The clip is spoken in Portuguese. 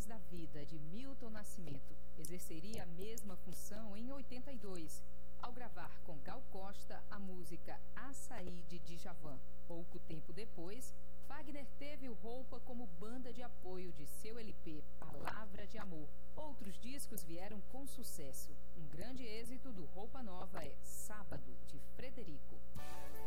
da Vida, de Milton Nascimento, exerceria a mesma função em 82, ao gravar com Gal Costa a música Açaí de Djavan. Pouco tempo depois, Fagner teve o Roupa como banda de apoio de seu LP Palavra de Amor. Outros discos vieram com sucesso. Um grande êxito do Roupa Nova é Sábado, de Frederico.